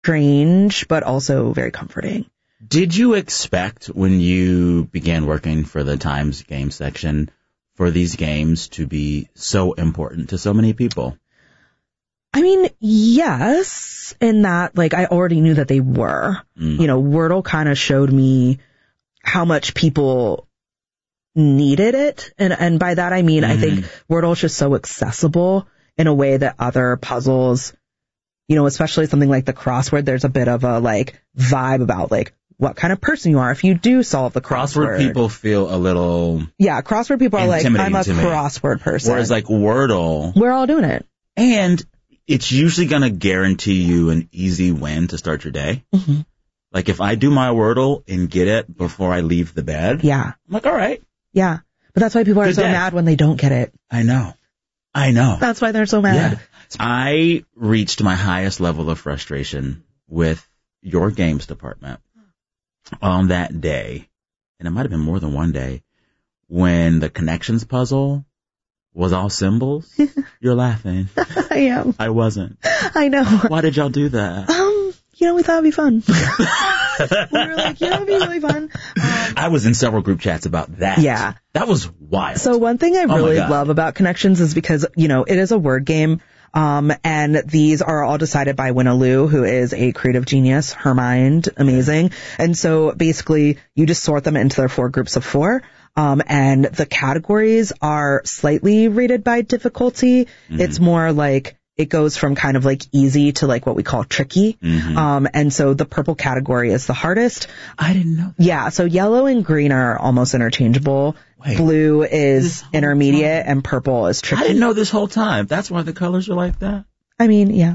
strange, but also very comforting. Did you expect when you began working for the Times game section for these games to be so important to so many people? I mean, yes, in that, like, I already knew that they were. You know, Wordle kind of showed me how much people needed it. And by that, I mean, I think Wordle is just so accessible in a way that other puzzles, you know, especially something like the crossword, there's a bit of a, like, vibe about, like, what kind of person you are if you do solve the crossword. Crossword people feel a little... Yeah, crossword people are like, I'm a crossword person. Whereas, like, Wordle... We're all doing it. And it's usually going to guarantee you an easy win to start your day. Like, if I do my Wordle and get it before I leave the bed... Yeah. I'm like, all right. Yeah. But that's why people are so mad when they don't get it. I know. That's why they're so mad. Yeah. I reached my highest level of frustration with your games department on that day, and it might have been more than one day, when the connections puzzle was all symbols. You're laughing. I am. I wasn't. I know. Why did y'all do that? You know, we thought it'd be fun. We were like, it'd be really fun. I was in several group chats about that. Yeah. That was wild. So one thing I really love about Connections is because, you know, it is a word game. And these are all decided by Winna Liu, who is a creative genius, her mind, amazing. And so basically you just sort them into their 4 groups of 4. And the categories are slightly rated by difficulty. It's more like it goes from kind of like easy to like what we call tricky. And so the purple category is the hardest. I didn't know that. Yeah. So yellow and green are almost interchangeable. Blue is intermediate and purple is tricky. I didn't know this whole time. That's why the colors are like that. I mean, yeah.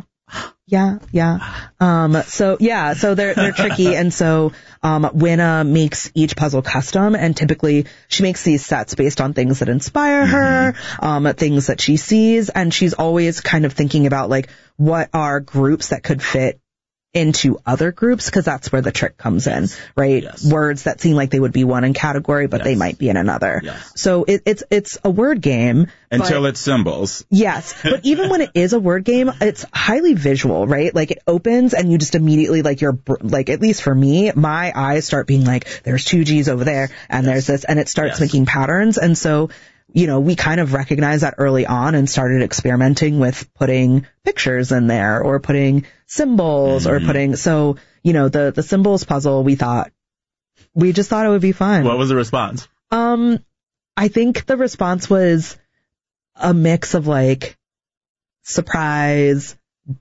So they're tricky. And so, Winna makes each puzzle custom, and typically she makes these sets based on things that inspire her, things that she sees. And she's always kind of thinking about like, what are groups that could fit into other groups, because that's where the trick comes in, right? Words that seem like they would be one in category, but they might be in another. So it's a word game. Until it's symbols. Yes. But even when it is a word game, it's highly visual, right? Like it opens and you just immediately like at least for me, my eyes start being like, there's 2 G's over there and there's this, and it starts making patterns. And so, you know, we kind of recognized that early on and started experimenting with putting pictures in there or putting symbols or so, you know, the symbols puzzle, we just thought it would be fun. What was the response? I think the response was a mix of like surprise,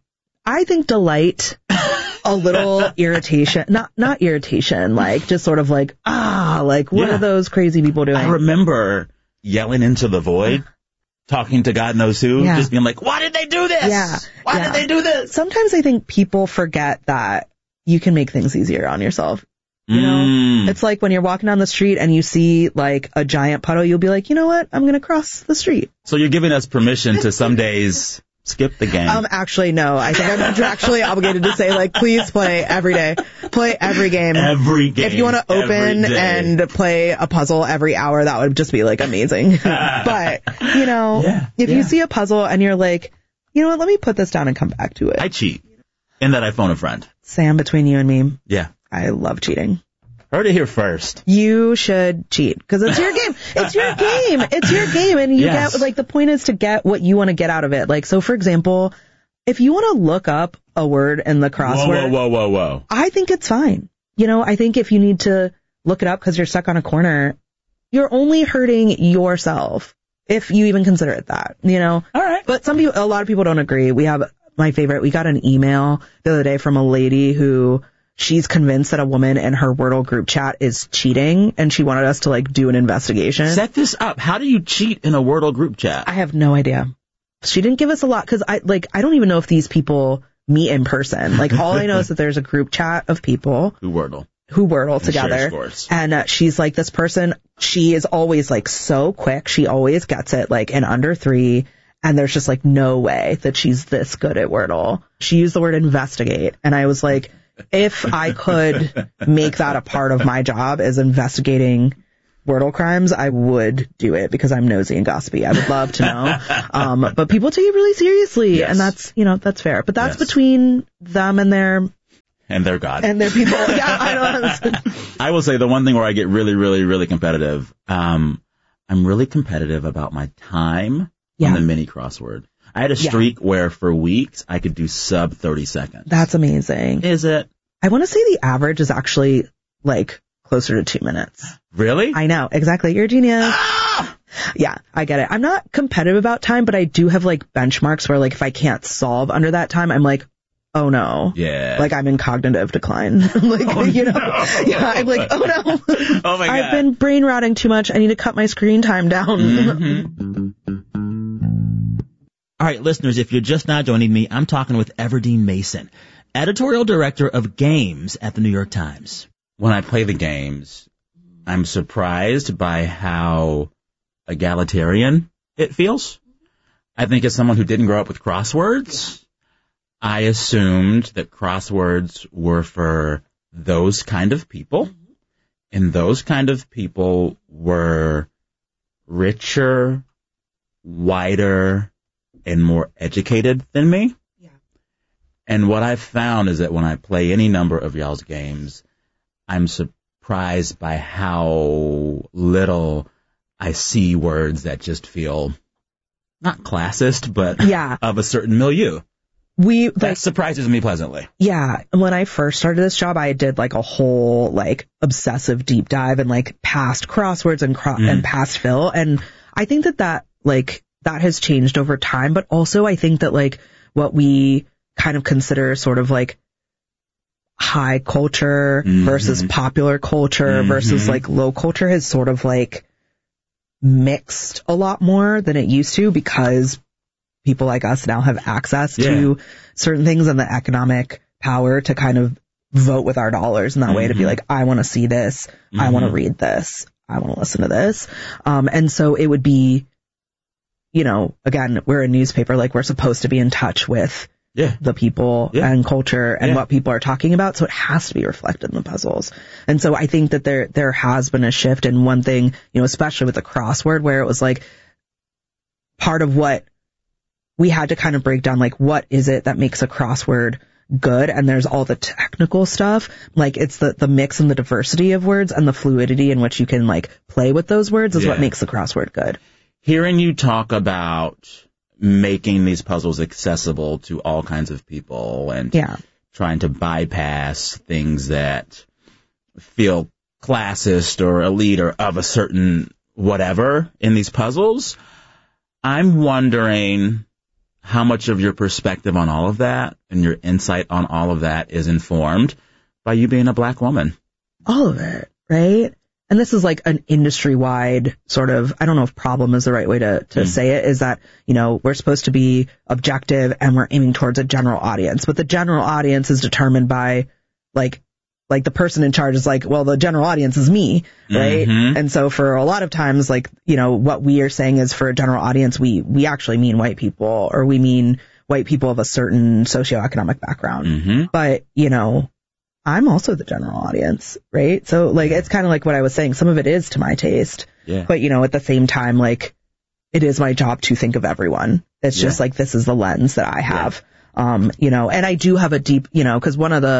I think delight, a little irritation, not irritation, like just sort of like, what are those crazy people doing? I remember yelling into the void, talking to God knows who, just being like, why did they do this? Why did they do this? Sometimes I think people forget that you can make things easier on yourself. You know, it's like when you're walking down the street and you see like a giant puddle, you'll be like, you know what? I'm going to cross the street. So you're giving us permission to some days skip the game. Actually, no. I think I'm contractually obligated to say, like, please play every day. Play every game. Every game. If you want to open and play a puzzle every hour, that would just be, like, amazing. But, you know, if you see a puzzle and you're like, you know what, let me put this down and come back to it. I cheat. In that I phone a friend. Sam, between you and me. Yeah. I love cheating. Heard it here first. You should cheat because it's your game. It's your game. It's your game. And you get, like, the point is to get what you want to get out of it. Like, so for example, if you want to look up a word in the crossword. Whoa. I think it's fine. You know, I think if you need to look it up because you're stuck on a corner, you're only hurting yourself if you even consider it that, you know? All right. But a lot of people don't agree. We got an email the other day from a lady who she's convinced that a woman in her Wordle group chat is cheating, and she wanted us to, like, do an investigation. Set this up. How do you cheat in a Wordle group chat? I have no idea. She didn't give us a lot, because I don't even know if these people meet in person. Like, all I know is that there's a group chat of people who Wordle together. And she's like, this person, she is always, like, so quick. She always gets it, like, in under 3. And there's just, like, no way that she's this good at Wordle. She used the word investigate. And I was like, if I could make that a part of my job as investigating Wordle crimes, I would do it because I'm nosy and gossipy. I would love to know. But people take it really seriously, and that's fair. But that's between them and their And they're God. And they're people. Yeah, I know. I will say the one thing where I get really, really, really competitive, I'm really competitive about my time on the mini crossword. I had a streak where for weeks I could do sub 30 seconds. That's amazing. Is it? I want to say the average is actually like closer to 2 minutes. Really? I know. Exactly. You're a genius. Ah! Yeah, I get it. I'm not competitive about time, but I do have like benchmarks where like if I can't solve under that time, I'm like, oh no. Yeah. Like I'm in cognitive decline. Like, Yeah, I'm like, oh no. Oh my God. I've been brain rotting too much. I need to cut my screen time down. Mm-hmm. All right, listeners, if you're just now joining me, I'm talking with Everdeen Mason, editorial director of games at the New York Times. When I play the games, I'm surprised by how egalitarian it feels. I think as someone who didn't grow up with crosswords, I assumed that crosswords were for those kind of people, and those kind of people were richer, whiter, and more educated than me. Yeah. And what I've found is that when I play any number of y'all's games, I'm surprised by how little I see words that just feel not classist, but of a certain milieu. That surprises me pleasantly. Yeah. When I first started this job, I did like a whole like obsessive deep dive and like past crosswords and past fill. And I think that has changed over time. But also I think that like what we kind of consider sort of like high culture versus popular culture versus like low culture has sort of like mixed a lot more than it used to, because people like us now have access to certain things and the economic power to kind of vote with our dollars in that way, to be like, I want to see this. I want to read this. I want to listen to this. And so it would be, again, we're a newspaper, like we're supposed to be in touch with the people and culture and what people are talking about. So it has to be reflected in the puzzles. And so I think that there has been a shift. And one thing, especially with the crossword, where it was like part of what we had to kind of break down, like, what is it that makes a crossword good? And there's all the technical stuff, like it's the mix and the diversity of words and the fluidity in which you can like play with those words is what makes the crossword good. Hearing you talk about making these puzzles accessible to all kinds of people and trying to bypass things that feel classist or elite or of a certain whatever in these puzzles, I'm wondering how much of your perspective on all of that and your insight on all of that is informed by you being a Black woman. All of it, right? And this is like an industry-wide sort of, I don't know if problem is the right way to say it, is that, we're supposed to be objective and we're aiming towards a general audience. But the general audience is determined by like the person in charge is like, well, the general audience is me, right? And so for a lot of times, like, what we are saying is for a general audience, we actually mean white people, or we mean white people of a certain socioeconomic background. But, I'm also the general audience, right? So like, it's kind of like what I was saying. Some of it is to my taste, but at the same time, like, it is my job to think of everyone. It's just like, this is the lens that I have, and I do have a deep, cause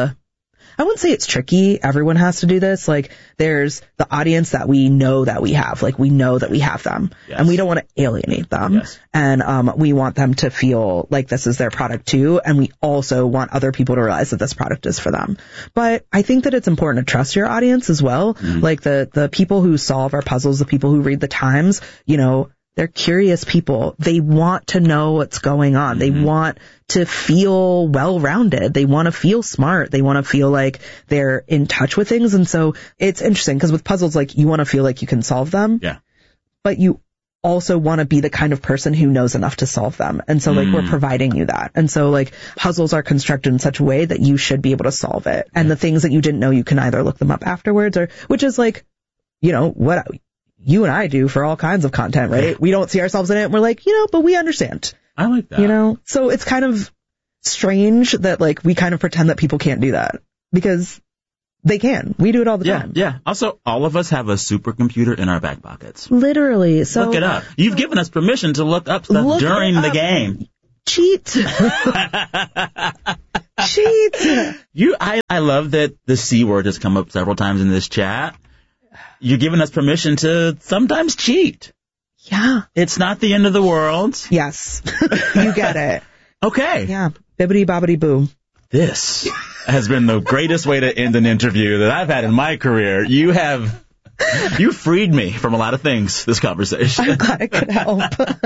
I wouldn't say it's tricky. Everyone has to do this. Like, there's the audience that we know that we have. Like, we know that we have them. And we don't want to alienate them. And we want them to feel like this is their product too. And we also want other people to realize that this product is for them. But I think that it's important to trust your audience as well. Like, the people who solve our puzzles, the people who read the Times, they're curious people. They want to know what's going on. They want to feel well-rounded. They want to feel smart. They want to feel like they're in touch with things. And so it's interesting because with puzzles, like, you want to feel like you can solve them. But you also want to be the kind of person who knows enough to solve them. And so like, we're providing you that. And so like, puzzles are constructed in such a way that you should be able to solve it. And the things that you didn't know, you can either look them up afterwards, or, which is like, what you and I do for all kinds of content, right? We don't see ourselves in it and we're like, but we understand. I like that. So it's kind of strange that like we kind of pretend that people can't do that, because they can. We do it all the time. Yeah. Also, all of us have a supercomputer in our back pockets. Literally. So look it up. You've given us permission to look up stuff during the game. Cheat. Cheat. I love that the C word has come up several times in this chat. You're giving us permission to sometimes cheat. Yeah. It's not the end of the world. Yes. You get it. Okay. Yeah. Bibbidi bobbidi boo. This has been the greatest way to end an interview that I've had in my career. You freed me from a lot of things, this conversation. I'm glad I could help.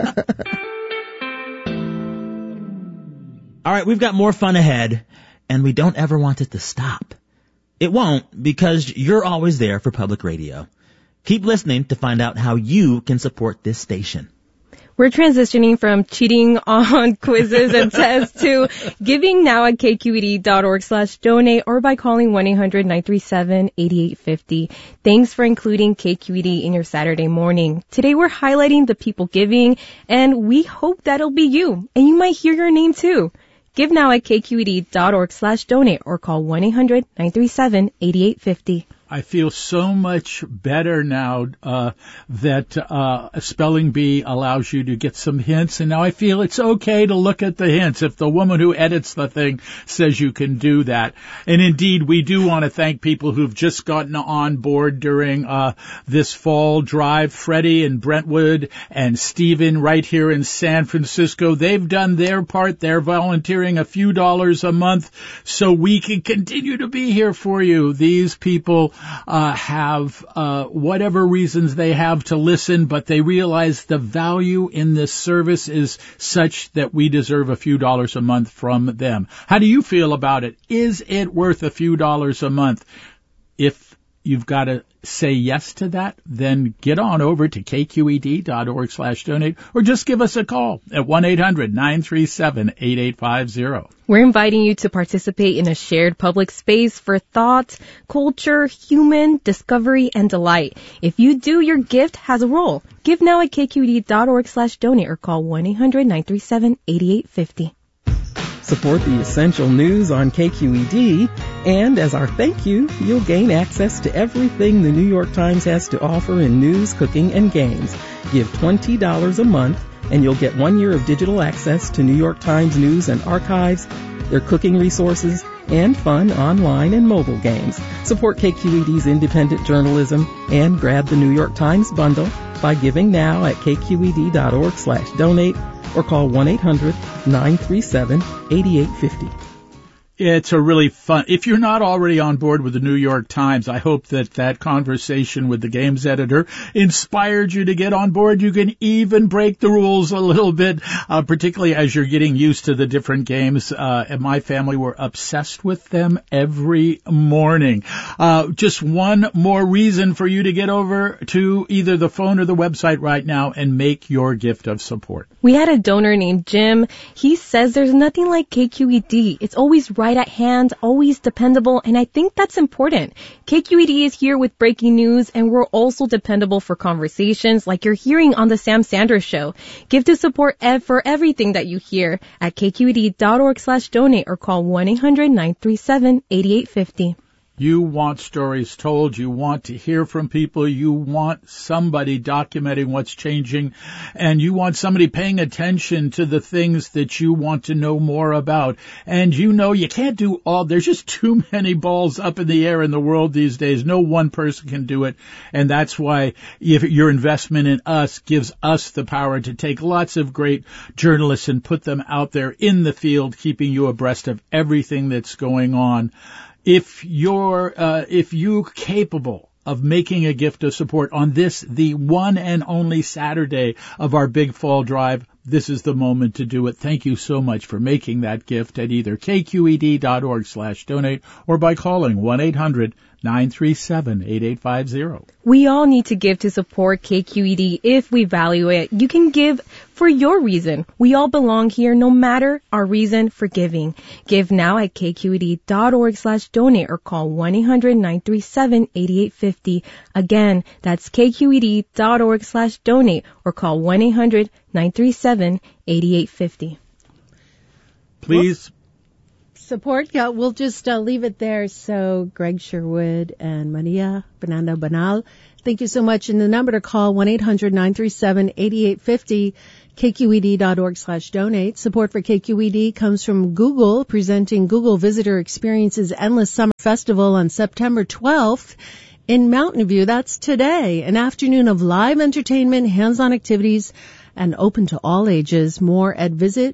All right, we've got more fun ahead, and we don't ever want it to stop. It won't, because you're always there for public radio. Keep listening to find out how you can support this station. We're transitioning from cheating on quizzes and tests to giving now at kqed.org/donate or by calling 1-800-937-8850. Thanks for including KQED in your Saturday morning. Today we're highlighting the people giving, and we hope that'll be you. And you might hear your name too. Give now at kqed.org/donate or call 1-800-937-8850. I feel so much better now that Spelling Bee allows you to get some hints, and now I feel it's okay to look at the hints if the woman who edits the thing says you can do that. And indeed, we do want to thank people who've just gotten on board during this fall drive. Freddie in Brentwood and Stephen right here in San Francisco. They've done their part. They're volunteering a few dollars a month so we can continue to be here for you. These people have whatever reasons they have to listen, but they realize the value in this service is such that we deserve a few dollars a month from them. How do you feel about it? Is it worth a few dollars a month? If you've got to say yes to that, then get on over to kqed.org/donate or just give us a call at 1-800-937-8850. We're inviting you to participate in a shared public space for thought, culture, human, discovery, and delight. If you do, your gift has a role. Give now at kqed.org/donate or call 1-800-937-8850. Support the essential news on KQED, and as our thank you, you'll gain access to everything the New York Times has to offer in news, cooking, and games. Give $20 a month, and you'll get 1 year of digital access to New York Times news and archives, their cooking resources, and fun online and mobile games. Support KQED's independent journalism and grab the New York Times bundle by giving now at kqed.org/donate or call 1-800-937-8850. It's a really fun. If you're not already on board with the New York Times, I hope that conversation with the games editor inspired you to get on board. You can even break the rules a little bit, particularly as you're getting used to the different games. And my family were obsessed with them every morning. Just one more reason for you to get over to either the phone or the website right now and make your gift of support. We had a donor named Jim. He says there's nothing like KQED. It's always right at hand, always dependable, and I think that's important. KQED is here with breaking news, and we're also dependable for conversations like you're hearing on the Sam Sanders Show. Give to support for everything that you hear at kqed.org/donate or call 1-800-937-8850. You want stories told. You want to hear from people. You want somebody documenting what's changing. And you want somebody paying attention to the things that you want to know more about. And you know you can't do all. There's just too many balls up in the air in the world these days. No one person can do it. And that's why your investment in us gives us the power to take lots of great journalists and put them out there in the field, keeping you abreast of everything that's going on. If you're capable of making a gift of support on this, the one and only Saturday of our big fall drive, this is the moment to do it. Thank you so much for making that gift at either kqed.org/donate or by calling 1-800-937-8850. We all need to give to support KQED if we value it. You can give for your reason. We all belong here no matter our reason for giving. Give now at kqed.org/donate or call 1-800-937-8850. Again, that's kqed.org/donate or call 1-800-937-8850. Please. Support, yeah, we'll just leave it there. So Greg Sherwood and Maria Fernanda Banal Thank you so much. And the number to call, 1-800-937-8850, kqed.org/donate. Support for KQED comes from Google, presenting Google Visitor Experience's Endless Summer Festival on September 12th in Mountain View. That's today. An afternoon of live entertainment, hands-on activities, and open to all ages. More at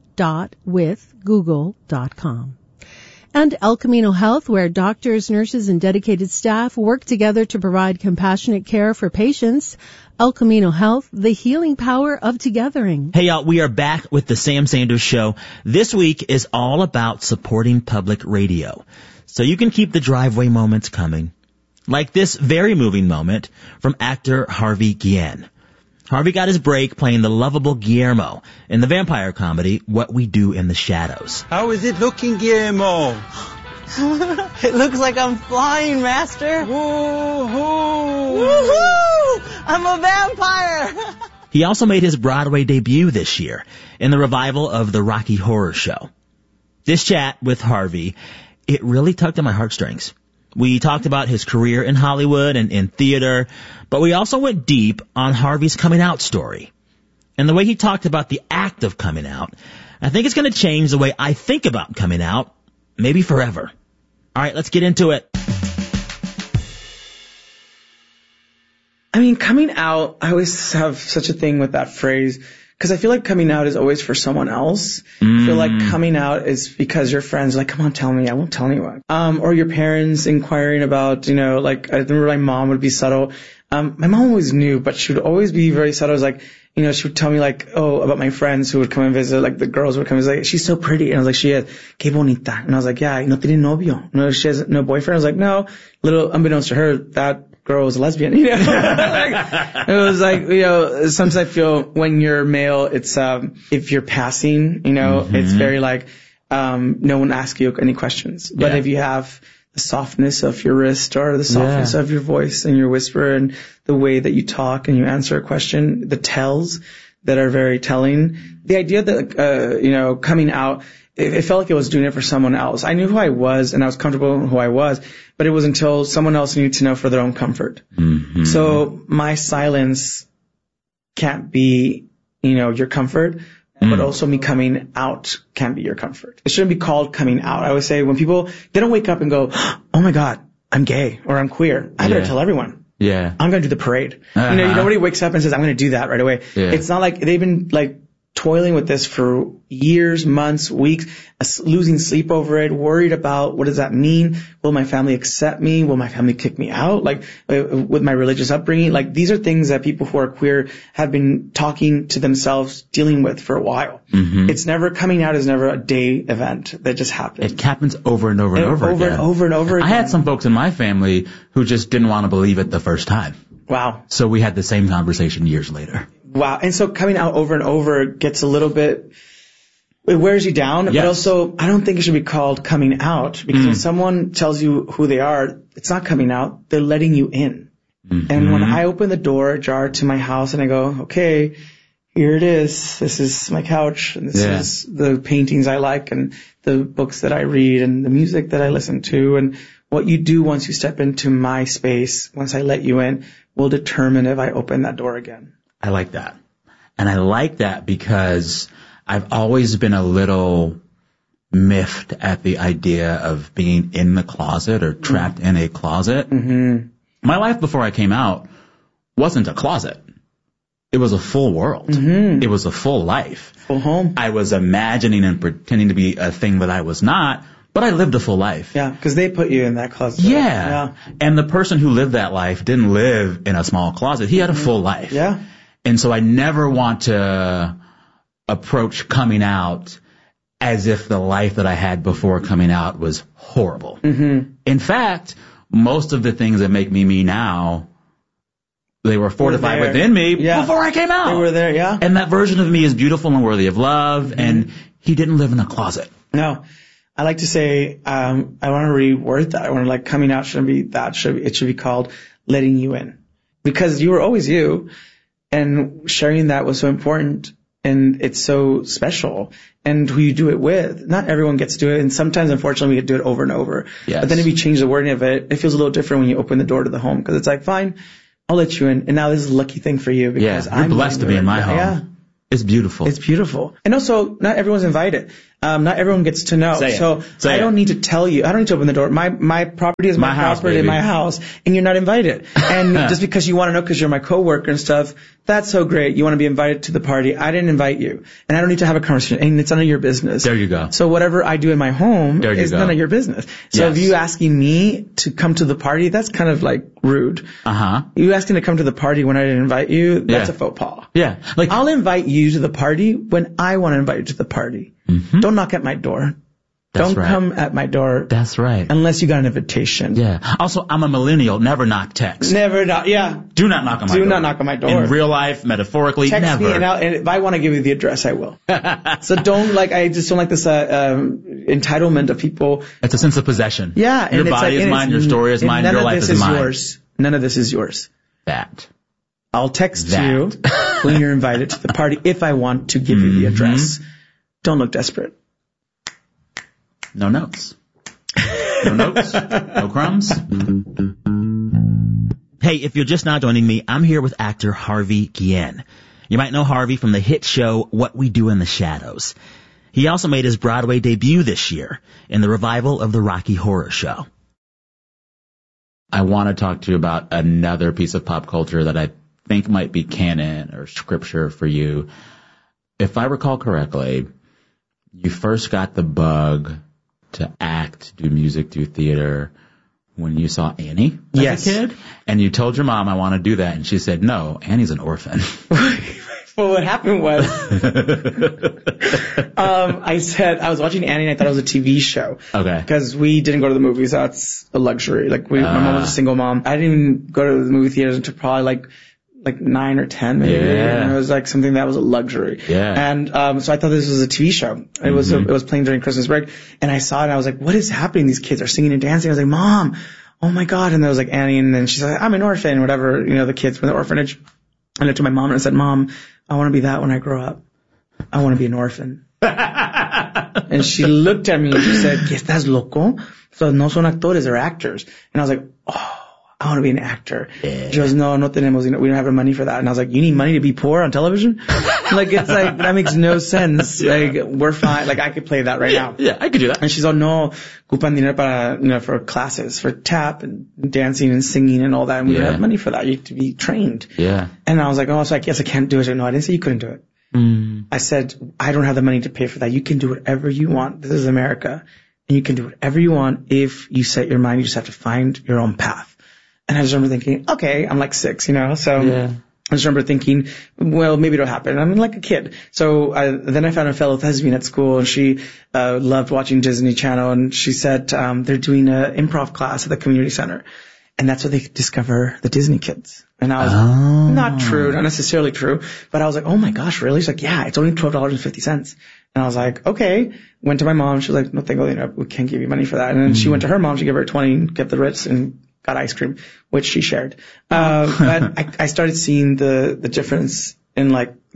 visit.withgoogle.com. And El Camino Health, where doctors, nurses, and dedicated staff work together to provide compassionate care for patients. El Camino Health, the healing power of togethering. Hey, y'all, we are back with the Sam Sanders Show. This week is all about supporting public radio, so you can keep the driveway moments coming. Like this very moving moment from actor Harvey Guillen. Harvey got his break playing the lovable Guillermo in the vampire comedy What We Do in the Shadows. How is it looking, Guillermo? It looks like I'm flying, Master. Woo-hoo! Woohoo! I'm a vampire! He also made his Broadway debut this year in the revival of the Rocky Horror Show. This chat with Harvey, it really tugged at my heartstrings. We talked about his career in Hollywood and in theater, but we also went deep on Harvey's coming out story. And the way he talked about the act of coming out, I think it's going to change the way I think about coming out, maybe forever. All right, let's get into it. I mean, coming out, I always have such a thing with that phrase, because I feel like coming out is always for someone else. I feel like coming out is because your friends are like, come on, tell me, I won't tell anyone. Or your parents inquiring about, like, I remember my mom would be subtle. My mom always knew, but she would always be very subtle. It was like, she would tell me like, about my friends who would come and visit, like the girls would come and say, she's so pretty. And I was like, she is, que bonita. And I was like, yeah, no tiene novio. No, she has no boyfriend. I was like, no, little unbeknownst to her, that girl was a lesbian, Like, it was like, sometimes I feel when you're male, it's, if you're passing, it's very like, no one asks you any questions. But if you have the softness of your wrist or the softness of your voice and your whisper and the way that you talk and you answer a question, the tells that are very telling. The idea that, coming out, it felt like I was doing it for someone else. I knew who I was and I was comfortable in who I was, but it was until someone else needed to know for their own comfort. Mm-hmm. So my silence can't be, your comfort, but also me coming out can't be your comfort. It shouldn't be called coming out. I always say when people, they don't wake up and go, oh my God, I'm gay or I'm queer. I better tell everyone. Yeah. I'm going to do the parade. Nobody wakes up and says, I'm going to do that right away. Yeah. It's not like they've been like toiling with this for years, months, weeks, losing sleep over it, worried about what does that mean? Will my family accept me? Will my family kick me out? Like with my religious upbringing, like these are things that people who are queer have been talking to themselves, dealing with for a while. Mm-hmm. It's never, coming out is never a day event that just happens. It happens over and over and over again. Over and over again. I had some folks in my family who just didn't want to believe it the first time. Wow. So we had the same conversation years later. Wow. And so coming out over and over gets a little bit, it wears you down, but also I don't think it should be called coming out, because when someone tells you who they are, it's not coming out, they're letting you in. Mm-hmm. And when I open the door ajar to my house and I go, okay, here it is. This is my couch and this is the paintings I like and the books that I read and the music that I listen to, and what you do once you step into my space, once I let you in, will determine if I open that door again. I like that. And I like that because I've always been a little miffed at the idea of being in the closet or trapped in a closet. Mm-hmm. My life before I came out wasn't a closet. It was a full world. Mm-hmm. It was a full life. Full home. I was imagining and pretending to be a thing that I was not, but I lived a full life. Yeah, because they put you in that closet. Yeah. And the person who lived that life didn't live in a small closet. He had a full life. Yeah. And so I never want to approach coming out as if the life that I had before coming out was horrible. Mm-hmm. In fact, most of the things that make me me now, they were fortified within me before I came out. They were there, yeah. And that version of me is beautiful and worthy of love, and he didn't live in a closet. No. I like to say, I want to reword that. I want to, like, coming out shouldn't be that. It should be called letting you in. Because you were always you. And sharing that was so important, and it's so special. And who you do it with, not everyone gets to do it, and sometimes, unfortunately, we get to do it over and over. Yes. But then if you change the wording of it, it feels a little different when you open the door to the home, because it's like, fine, I'll let you in. And now this is a lucky thing for you because you're blessed to be in my home. Yeah. It's beautiful. It's beautiful. And also, not everyone's invited. Not everyone gets to know. So I don't need to tell you. I don't need to open the door. My property is my property in my house, and you're not invited. And just because you want to know because you're my coworker and stuff, that's so great. You want to be invited to the party. I didn't invite you. And I don't need to have a conversation. And it's none of your business. There you go. So whatever I do in my home is none of your business. So if you asking me to come to the party, that's kind of like rude. You asking to come to the party when I didn't invite you, that's a faux pas. Yeah. Like I'll invite you to the party when I want to invite you to the party. Don't knock at my door. Don't come at my door. That's right. Unless you got an invitation. Yeah. Also, I'm a millennial. Never knock text. Never knock. Yeah. Do not knock on my door. Do not knock on my door. In real life, metaphorically, text never. Me and if I want to give you the address, I will. So I just don't like this entitlement of people. It's a sense of possession. Yeah. Your body is mine. Your story is mine. Your life is mine. Yours. None of this is yours. That. I'll text you when you're invited to the party if I want to give you the address. Don't look desperate. No notes. No notes. No crumbs. Hey, if you're just now joining me, I'm here with actor Harvey Guillen. You might know Harvey from the hit show What We Do in the Shadows. He also made his Broadway debut this year in the revival of the Rocky Horror Show. I want to talk to you about another piece of pop culture that I think might be canon or scripture for you. If I recall correctly, you first got the bug to act, do music, do theater when you saw Annie as a kid? And you told your mom, I want to do that. And she said, no, Annie's an orphan. Well, what happened was, I was watching Annie and I thought it was a TV show. Okay. Because we didn't go to the movies. That's a luxury. Like, my mom was a single mom. I didn't even go to the movie theaters until probably like 9 or 10 maybe. Yeah. And it was like something that was a luxury. Yeah. And, so I thought this was a TV show. It was playing during Christmas break. And I saw it and I was like, what is happening? These kids are singing and dancing. I was like, Mom, oh my God. And there was like Annie and then she's like, I'm an orphan, whatever, the kids from the orphanage. And I looked at my mom and I said, Mom, I want to be that when I grow up. I want to be an orphan. And she looked at me and she said, ¿Qué estás loco? So no son actores, they're actors. And I was like, oh, I want to be an actor. Yeah. She goes, no tenemos, we don't have the money for that. And I was like, you need money to be poor on television? That makes no sense. Like, we're fine. Like, I could play that right now. Yeah, I could do that. And she's like, no, ocupan dinero para, for classes, for tap and dancing and singing and all that. And we don't have money for that. You have to be trained. Yeah. And I was like, oh, so I guess I can't do it. She said, no, I didn't say you couldn't do it. I said, I don't have the money to pay for that. You can do whatever you want. This is America. And you can do whatever you want if you set your mind. You just have to find your own path. And I just remember thinking, okay, I'm like 6, so I just remember thinking, well, maybe it'll happen. I'm like a kid. So then I found a fellow thespian at school and she loved watching Disney Channel and she said they're doing an improv class at the community center. And that's where they discover the Disney kids. And I was not necessarily true, but I was like, oh my gosh, really? She's like, yeah, it's only $12.50. And I was like, okay. Went to my mom. She was like, no, we can't give you money for that. And then she went to her mom. She gave her 20, kept the Ritz and got ice cream, which she shared. But I started seeing the difference in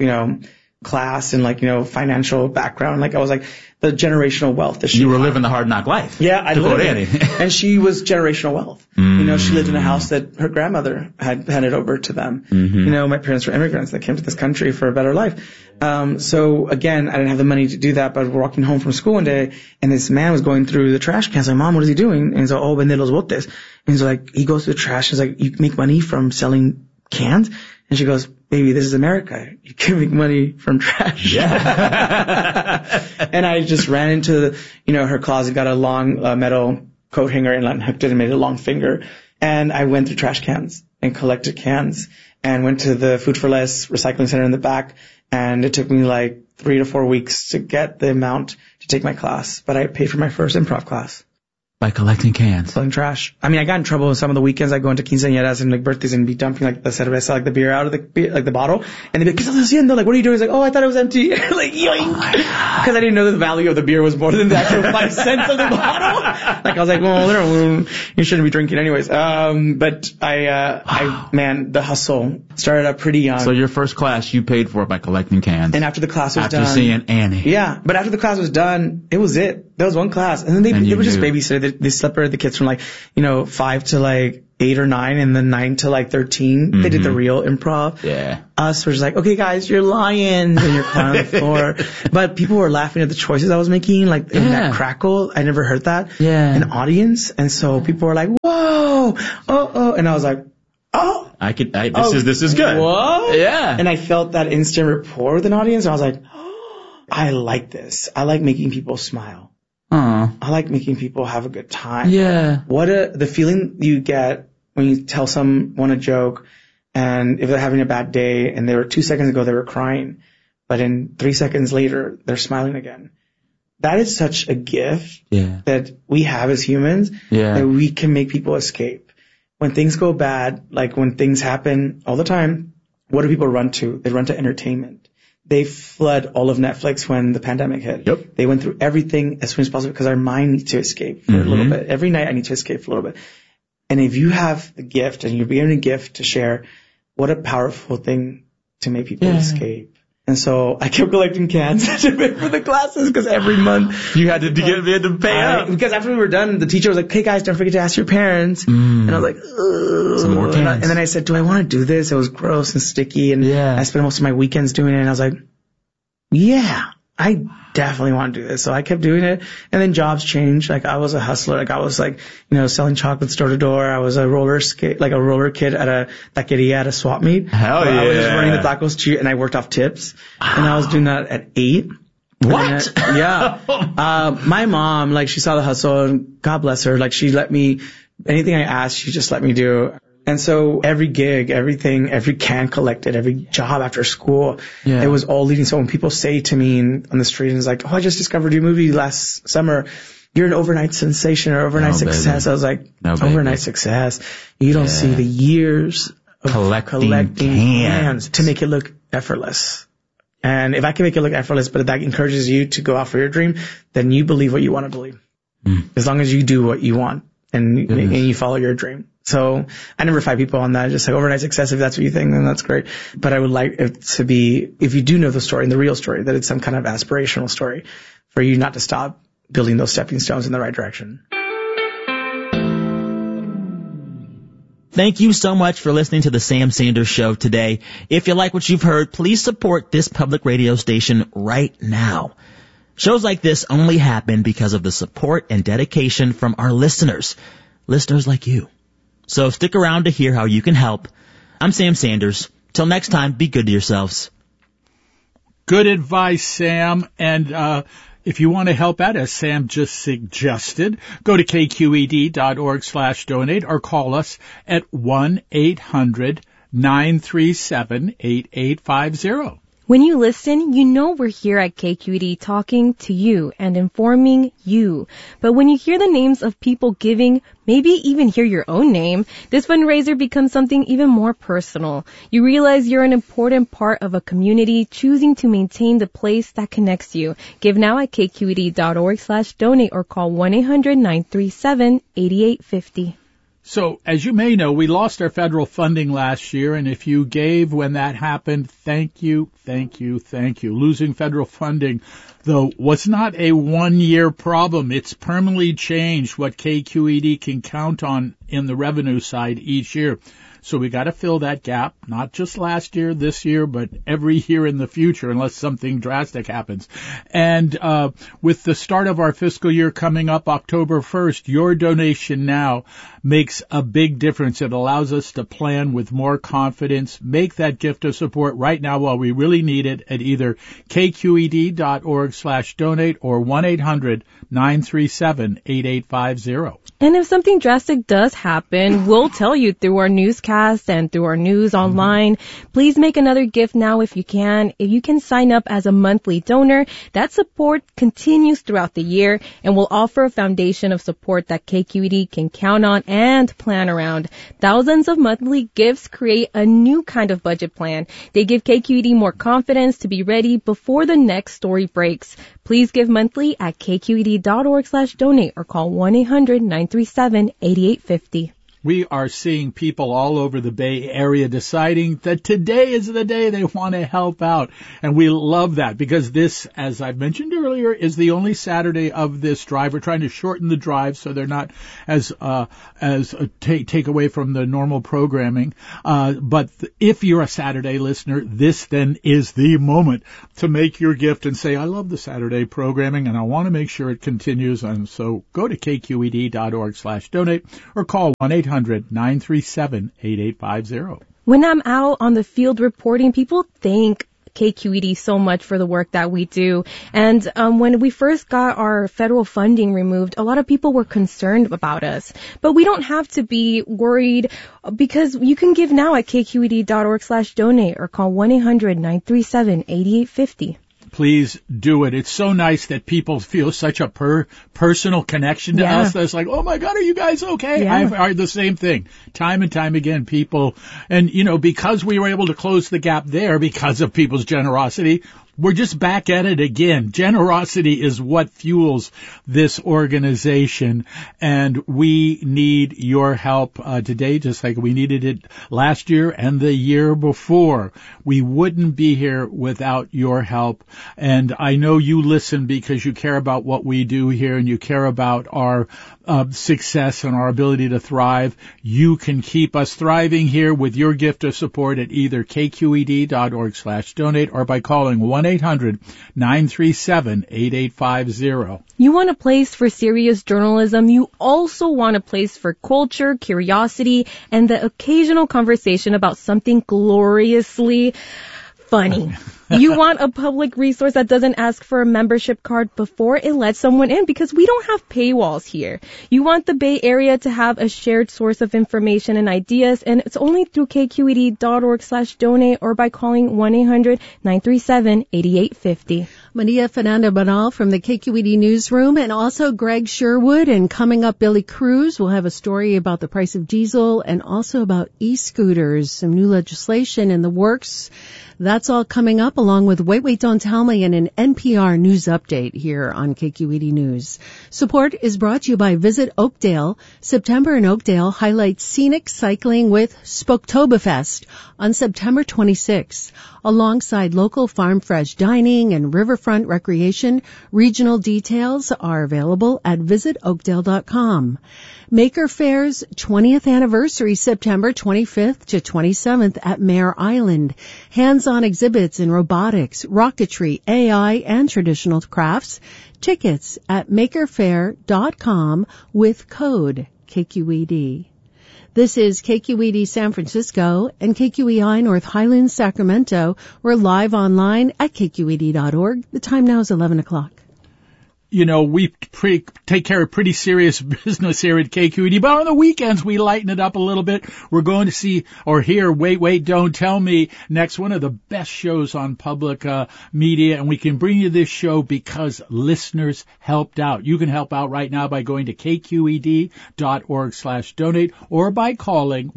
class and financial background. I was like the generational wealth that she You were living the hard knock life. Yeah, I lived it. And she was generational wealth. She lived in a house that her grandmother had handed over to them. My parents were immigrants that came to this country for a better life. So again, I didn't have the money to do that, but we're walking home from school one day and this man was going through the trash cans. Like, Mom, what is he doing? And he's like, vende los botes. And he's like, he goes to the trash. He's like, you make money from selling cans? And she goes, baby, this is America. You can make money from trash. Yeah. And I just ran into, her closet, got a long metal coat hanger and hooked it and made a long finger. And I went through trash cans and collected cans and went to the Food for Less recycling center in the back. And it took me 3 to 4 weeks to get the amount to take my class. But I paid for my first improv class. By collecting cans. Selling trash. I I got in trouble some of the weekends. I go into quinceañeras and birthdays and be dumping the cerveza, the beer out of the bottle. And they'd be like, ¿Qué estás haciendo? What are you doing? He's like, oh, I thought it was empty. Yoink. Because I didn't know that the value of the beer was more than the actual 5 cents of the bottle. I was like, well, you shouldn't be drinking anyways. But man, the hustle started up pretty young. So your first class you paid for by collecting cans. And after the class was done. After seeing Annie. Yeah. But after the class was done, it was it. That was one class. And then they would just babysit. They separated the kids from 5 to 8 or 9, and then 9 to like 13, they did the real improv. Yeah. Us were just like, okay, guys, you're lying, and you're crying on the floor. But people were laughing at the choices I was making, like in that crackle. I never heard that in audience, and so people were like, whoa, oh, and I was like, oh, this is good. Whoa, yeah. And I felt that instant rapport with an audience. And I was like, oh, I like this. I like making people smile. I like making people have a good time. Yeah. The feeling you get when you tell someone a joke, and if they're having a bad day and 2 seconds ago they were crying, but in 3 seconds later they're smiling again. That is such a gift that we have as humans that we can make people escape. When things go bad, like when things happen all the time, what do people run to? They run to entertainment. They flood all of Netflix when the pandemic hit. Yep. They went through everything as soon as possible because our mind needs to escape for a little bit. Every night I need to escape for a little bit. And if you have the gift and you're given a gift to share, what a powerful thing to make people escape. And so I kept collecting cans to pay for the classes because every month you had to pay up. Because after we were done, the teacher was like, "Hey guys, don't forget to ask your parents." And I was like, ugh. Some more cans. And then I said, "Do I want to do this?" It was gross and sticky, and I spent most of my weekends doing it. And I was like, "Yeah, I definitely want to do this." So I kept doing it, and then jobs changed. Like I was a hustler. Like I was like, selling chocolates door to door. I was a roller kid at a taqueria at a swap meet. Hell yeah! I was just running the tacos, and I worked off tips. And I was doing that at 8. What? My mom, like, she saw the hustle, and God bless her. Like, she let me, anything I asked, she just let me do. And so every gig, everything, every can collected, every job after school, it was all leading. So when people say to me on the street, and it's like, "Oh, I just discovered your movie last summer. You're an overnight sensation or overnight success." Baby. I was like, overnight success. You don't see the years of collecting cans to make it look effortless. And if I can make it look effortless, but that encourages you to go out for your dream, then you believe what you want to believe. As long as you do what you want and you follow your dream. So I never fight people on that. Just like overnight success, if that's what you think, then that's great. But I would like it to be, if you do know the story and the real story, that it's some kind of aspirational story for you not to stop building those stepping stones in the right direction. Thank you so much for listening to the Sam Sanders Show today. If you like what you've heard, please support this public radio station right now. Shows like this only happen because of the support and dedication from our listeners like you. So stick around to hear how you can help. I'm Sam Sanders. Till next time, be good to yourselves. Good advice, Sam. And if you want to help out, as Sam just suggested, go to kqed.org/donate or call us at 1-800-937-8850. When you listen, you know we're here at KQED talking to you and informing you. But when you hear the names of people giving, maybe even hear your own name, this fundraiser becomes something even more personal. You realize you're an important part of a community choosing to maintain the place that connects you. Give now at kqed.org/donate or call 1-800-937-8850. So, as you may know, we lost our federal funding last year, and if you gave when that happened, thank you, thank you, thank you. Losing federal funding, though, was not a one-year problem. It's permanently changed what KQED can count on in the revenue side each year. So we got to fill that gap, not just last year, this year, but every year in the future, unless something drastic happens. And with the start of our fiscal year coming up October 1st, your donation now makes a big difference. It allows us to plan with more confidence. Make that gift of support right now while we really need it at either kqed.org/donate or 1-800-937-8850. And if something drastic does happen, we'll tell you through our newscast and through our news online. Please make another gift now if you can. If you can sign up as a monthly donor, that support continues throughout the year and will offer a foundation of support that KQED can count on and plan around. Thousands of monthly gifts create a new kind of budget plan. They give KQED more confidence to be ready before the next story breaks. Please give monthly at kqed.org/donate or call 1-800-937-8850. We are seeing people all over the Bay Area deciding that today is the day they want to help out. And we love that because this, as I mentioned earlier, is the only Saturday of this drive. We're trying to shorten the drive so they're not as take away from the normal programming. But if you're a Saturday listener, this then is the moment to make your gift and say, I love the Saturday programming and I want to make sure it continues. And so go to kqed.org/donate or call 1-800-937-8850. When I'm out on the field reporting, people thank KQED so much for the work that we do. And when we first got our federal funding removed, a lot of people were concerned about us. But we don't have to be worried because you can give now at kqed.org/donate or call 1-800-937-8850. Please do it. It's so nice that people feel such a personal connection to us. That's like, oh my God, are you guys okay? Yeah. I've heard the same thing time and time again. People, and because we were able to close the gap there because of people's generosity, we're just back at it again. Generosity is what fuels this organization, and we need your help today, just like we needed it last year and the year before. We wouldn't be here without your help, and I know you listen because you care about what we do here and you care about our success and our ability to thrive. You can keep us thriving here with your gift of support at either kqed.org/donate or by calling 1-800-937-8850. You want a place for serious journalism. You also want a place for culture, curiosity, and the occasional conversation about something gloriously funny. You want a public resource that doesn't ask for a membership card before it lets someone in because we don't have paywalls here. You want the Bay Area to have a shared source of information and ideas, and it's only through kqed.org/donate or by calling 1-800-937-8850. Maria Fernanda Banal from the KQED Newsroom and also Greg Sherwood. And coming up, Billy Cruz will have a story about the price of diesel and also about e-scooters, some new legislation in the works. That's all coming up along with Wait, Don't Tell Me and an NPR news update here on KQED News. Support is brought to you by Visit Oakdale. September in Oakdale highlights scenic cycling with Spoketoberfest on September 26th. Alongside local farm fresh dining and riverfront recreation, regional details are available at visitoakdale.com. Maker Fair's 20th anniversary, September 25th to 27th at Mare Island. Hands-on exhibits in robotics, rocketry, AI, and traditional crafts. Tickets at makerfair.com with code KQED. This is KQED San Francisco and KQEI North Highlands, Sacramento. We're live online at kqed.org. The time now is 11 o'clock. We take care of pretty serious business here at KQED, but on the weekends we lighten it up a little bit. We're going to see or hear Wait, Don't Tell Me next, one of the best shows on public media, and we can bring you this show because listeners helped out. You can help out right now by going to kqed.org/donate or by calling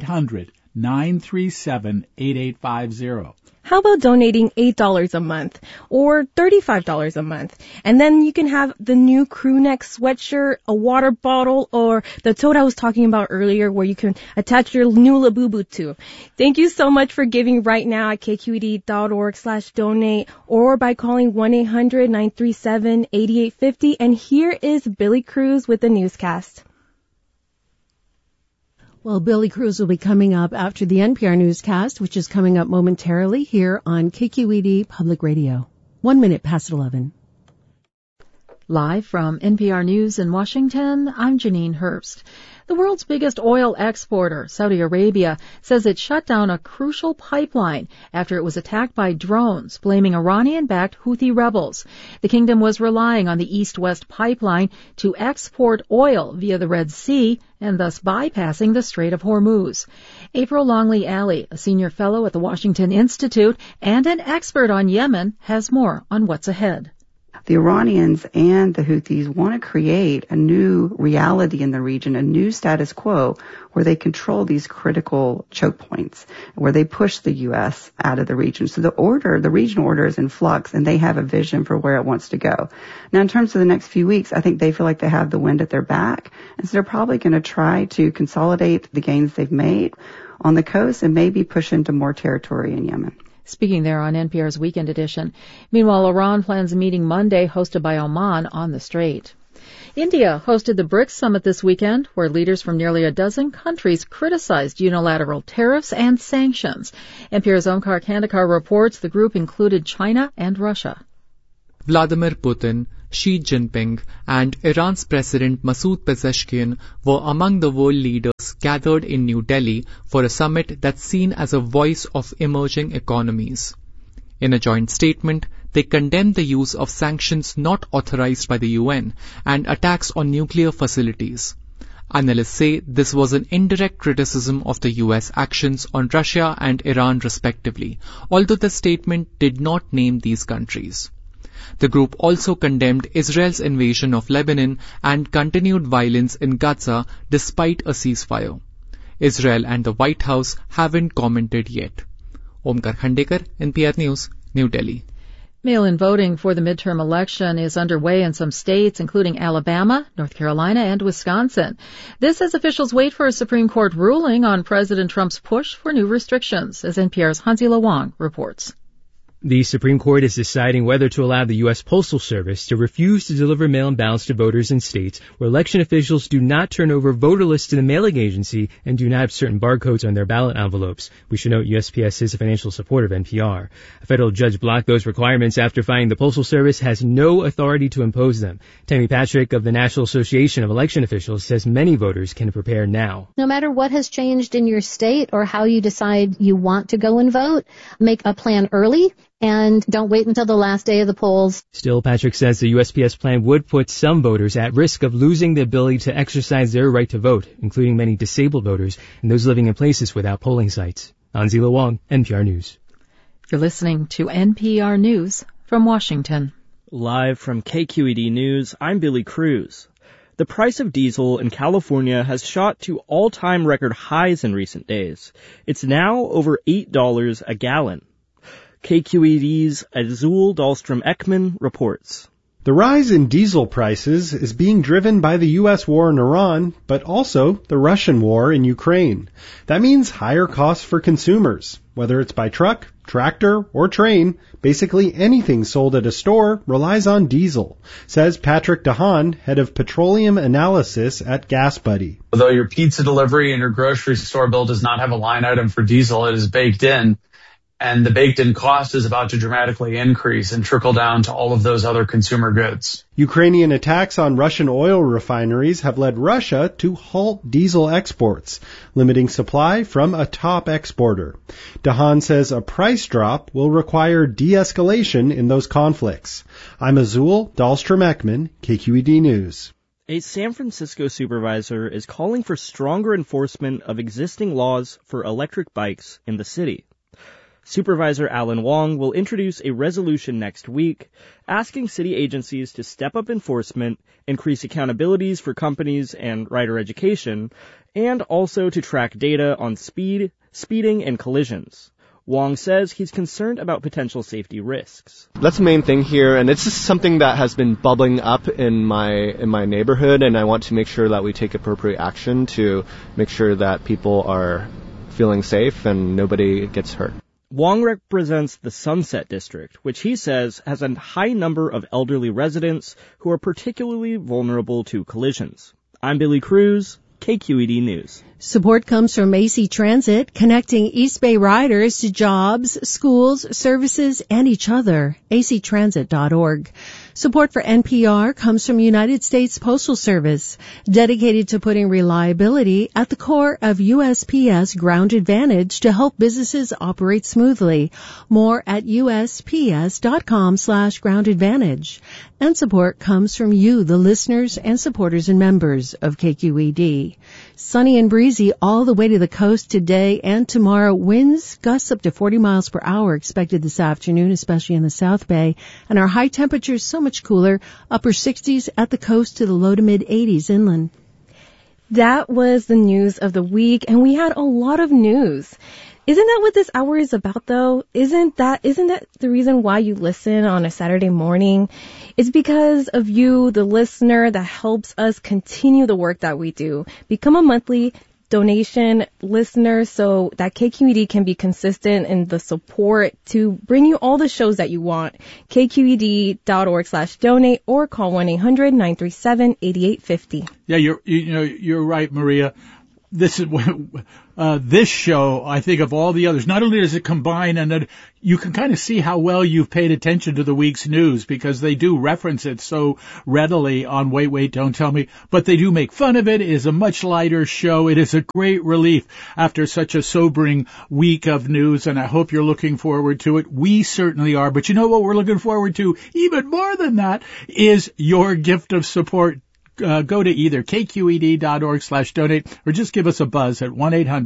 1-800-937-8850. How about donating $8 a month or $35 a month? And then you can have the new crew neck sweatshirt, a water bottle, or the tote I was talking about earlier where you can attach your new Labubu to. Thank you so much for giving right now at kqed.org/donate or by calling 1-800-937-8850. And here is Billy Cruz with the newscast. Well, Billy Cruz will be coming up after the NPR newscast, which is coming up momentarily here on KQED Public Radio. 1 minute past 11. Live from NPR News in Washington, I'm Janine Herbst. The world's biggest oil exporter, Saudi Arabia, says it shut down a crucial pipeline after it was attacked by drones, blaming Iranian-backed Houthi rebels. The kingdom was relying on the East-West pipeline to export oil via the Red Sea and thus bypassing the Strait of Hormuz. April Longley Alley, a senior fellow at the Washington Institute and an expert on Yemen, has more on what's ahead. the Iranians and the Houthis want to create a new reality in the region, a new status quo where they control these critical choke points, where they push the U.S. out of the region. So the regional order is in flux, and they have a vision for where it wants to go. Now, in terms of the next few weeks, I think they feel like they have the wind at their back, and so they're probably going to try to consolidate the gains they've made on the coast and maybe push into more territory in Yemen. Speaking there on NPR's Weekend Edition. Meanwhile, Iran plans a meeting Monday hosted by Oman on the Strait. India hosted the BRICS summit this weekend, where leaders from nearly a dozen countries criticized unilateral tariffs and sanctions. NPR's Omkar Kandekar reports the group included China and Russia. Vladimir Putin, Xi Jinping, and Iran's President Masoud Pezeshkian were among the world leaders gathered in New Delhi for a summit that's seen as a voice of emerging economies. In a joint statement, they condemned the use of sanctions not authorized by the UN and attacks on nuclear facilities. Analysts say this was an indirect criticism of the US actions on Russia and Iran respectively, although the statement did not name these countries. The group also condemned Israel's invasion of Lebanon and continued violence in Gaza despite a ceasefire. Israel and the White House haven't commented yet. Omkar Khandekar, NPR News, New Delhi. Mail-in voting for the midterm election is underway in some states, including Alabama, North Carolina, and Wisconsin. This as officials wait for a Supreme Court ruling on President Trump's push for new restrictions, as NPR's Hanzila Wang reports. The Supreme Court is deciding whether to allow the U.S. Postal Service to refuse to deliver mail-in ballots to voters in states where election officials do not turn over voter lists to the mailing agency and do not have certain barcodes on their ballot envelopes. We should note USPS is a financial supporter of NPR. A federal judge blocked those requirements after finding the Postal Service has no authority to impose them. Tammy Patrick of the National Association of Election Officials says many voters can prepare now. No matter what has changed in your state or how you decide you want to go and vote, make a plan early. And don't wait until the last day of the polls. Still, Patrick says the USPS plan would put some voters at risk of losing the ability to exercise their right to vote, including many disabled voters and those living in places without polling sites. Anzila Wong, NPR News. You're listening to NPR News from Washington. Live from KQED News, I'm Billy Cruz. The price of diesel in California has shot to all-time record highs in recent days. It's now over $8 a gallon. KQED's Azul Dahlstrom-Ekman reports. The rise in diesel prices is being driven by the U.S. war in Iran, but also the Russian war in Ukraine. That means higher costs for consumers. Whether it's by truck, tractor, or train, basically anything sold at a store relies on diesel, says Patrick DeHaan, head of petroleum analysis at GasBuddy. Although your pizza delivery and your grocery store bill does not have a line item for diesel, it is baked in. And the baked-in cost is about to dramatically increase and trickle down to all of those other consumer goods. Ukrainian attacks on Russian oil refineries have led Russia to halt diesel exports, limiting supply from a top exporter. DeHaan says a price drop will require de-escalation in those conflicts. I'm Azul Dahlstrom-Ekman, KQED News. A San Francisco supervisor is calling for stronger enforcement of existing laws for electric bikes in the city. Supervisor Alan Wong will introduce a resolution next week asking city agencies to step up enforcement, increase accountabilities for companies and rider education, and also to track data on speeding, and collisions. Wong says he's concerned about potential safety risks. That's the main thing here, and it's just something that has been bubbling up in my neighborhood, and I want to make sure that we take appropriate action to make sure that people are feeling safe and nobody gets hurt. Wong represents the Sunset District, which he says has a high number of elderly residents who are particularly vulnerable to collisions. I'm Billy Cruz, KQED News. Support comes from AC Transit, connecting East Bay riders to jobs, schools, services, and each other. actransit.org. Support for NPR comes from United States Postal Service, dedicated to putting reliability at the core of USPS Ground Advantage to help businesses operate smoothly. More at USPS.com/groundadvantage. And support comes from you, the listeners and supporters and members of KQED. Sunny and breezy all the way to the coast today and tomorrow. Winds gusts up to 40 miles per hour expected this afternoon, especially in the South Bay. And our high temperatures so much cooler, upper 60s at the coast to the low to mid 80s inland. That was the news of the week, and we had a lot of news. Isn't that what this hour is about, though? Isn't that the reason why you listen on a Saturday morning? It's because of you, the listener, that helps us continue the work that we do. Become a monthly donation listener so that KQED can be consistent in the support to bring you all the shows that you want. KQED.org/donate or call 1-800-937-8850. Yeah, you're right, Maria. This is this show, I think, of all the others, not only does it combine, and that you can kind of see how well you've paid attention to the week's news because they do reference it so readily on Wait, Don't Tell Me, but they do make fun of it. It is a much lighter show. It is a great relief after such a sobering week of news, and I hope you're looking forward to it. We certainly are, but you know what we're looking forward to even more than that is your gift of support. Go to either kqed.org/donate or just give us a buzz at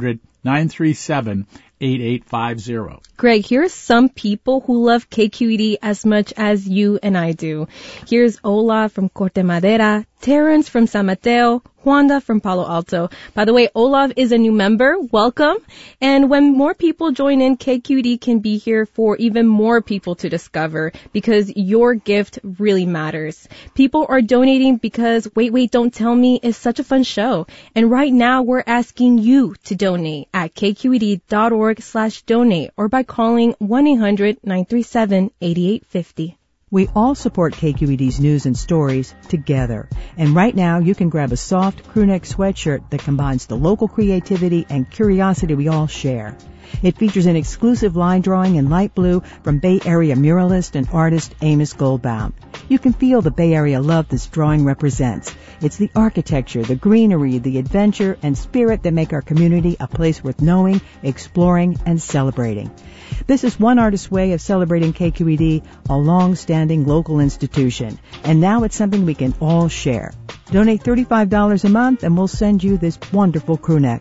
1-800-937-8850. Greg, here's some people who love KQED as much as you and I do. Here's Olaf from Corte Madera, Terrence from San Mateo, Juanda from Palo Alto. By the way, Olaf is a new member. Welcome. And when more people join in, KQED can be here for even more people to discover because your gift really matters. People are donating because Wait, Don't Tell Me is such a fun show. And right now we're asking you to donate at kqed.org/donate or by calling 1-800-937-8850. We all support KQED's news and stories together. And right now, you can grab a soft crewneck sweatshirt that combines the local creativity and curiosity we all share. It features an exclusive line drawing in light blue from Bay Area muralist and artist Amos Goldbaum. You can feel the Bay Area love this drawing represents. It's the architecture, the greenery, the adventure, and spirit that make our community a place worth knowing, exploring, and celebrating. This is one artist's way of celebrating KQED, a long-standing local institution. And now it's something we can all share. Donate $35 a month and we'll send you this wonderful crewneck.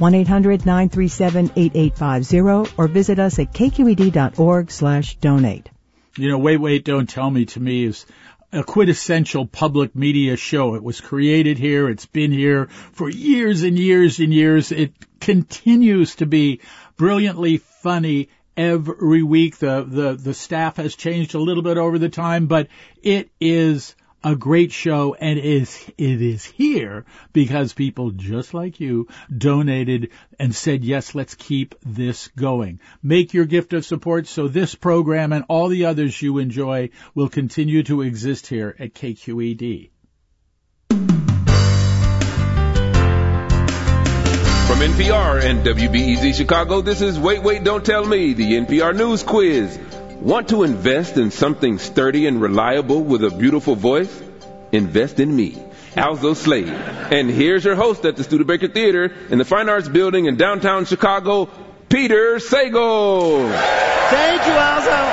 1-800-937-8850 or visit us at kqed.org/donate. You know, Wait, Don't Tell Me to me is a quintessential public media show. It was created here. It's been here for years and years and years. It continues to be brilliantly funny every week. The staff has changed a little bit over the time, but it is a great show, and it is here because people just like you donated and said, yes, let's keep this going. Make your gift of support so this program and all the others you enjoy will continue to exist here at KQED. From NPR and WBEZ Chicago, this is Wait, Don't Tell Me, the NPR News Quiz. Want to invest in something sturdy and reliable with a beautiful voice? Invest in me, Alzo Slade. And here's your host at the Studebaker Theater in the Fine Arts Building in downtown Chicago, Peter Sagal. Thank you, Alzo.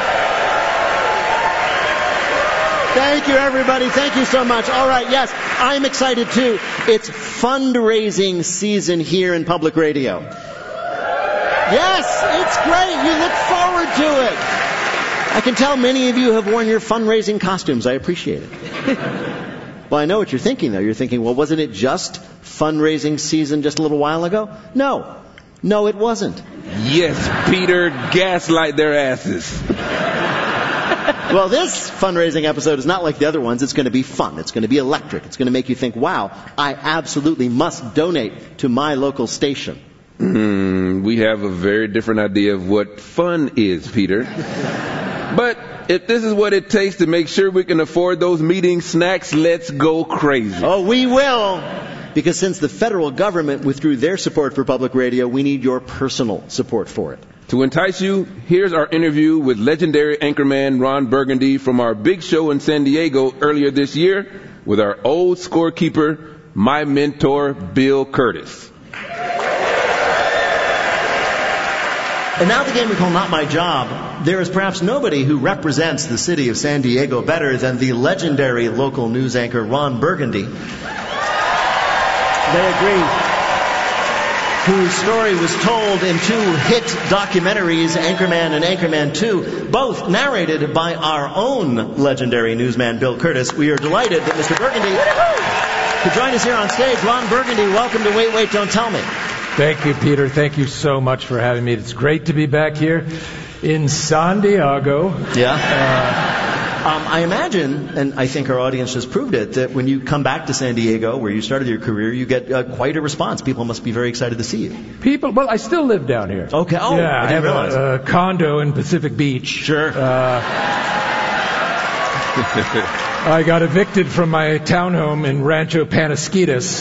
Thank you, everybody. Thank you so much. All right, yes, I'm excited too. It's fundraising season here in public radio. Yes, it's great. You look forward to it. I can tell many of you have worn your fundraising costumes. I appreciate it. Well, I know what you're thinking, though. You're thinking, well, wasn't it just fundraising season just a little while ago? No, it wasn't. Yes, Peter, gaslight their asses. Well, this fundraising episode is not like the other ones. It's going to be fun. It's going to be electric. It's going to make you think, wow, I absolutely must donate to my local station. We have a very different idea of what fun is, Peter. But if this is what it takes to make sure we can afford those meeting snacks, let's go crazy. Oh, we will. Because since the federal government withdrew their support for public radio, we need your personal support for it. To entice you, here's our interview with legendary anchorman Ron Burgundy from our big show in San Diego earlier this year with our old scorekeeper, my mentor, Bill Curtis. And now the game we call Not My Job. There is perhaps nobody who represents the city of San Diego better than the legendary local news anchor Ron Burgundy. They agree. Whose story was told in 2 hit documentaries, Anchorman and Anchorman 2, both narrated by our own legendary newsman Bill Curtis. We are delighted that Mr. Burgundy could join us here on stage. Ron Burgundy, welcome to Wait, Wait, Don't Tell Me. Thank you, Peter. Thank you so much for having me. It's great to be back here in San Diego. Yeah. I imagine, and I think our audience has proved it, that when you come back to San Diego, where you started your career, you get quite a response. People must be very excited to see you. Well, I still live down here. Okay. Oh, yeah, I didn't realize. have a condo in Pacific Beach. Sure. I got evicted from my townhome in Rancho Panasquitas.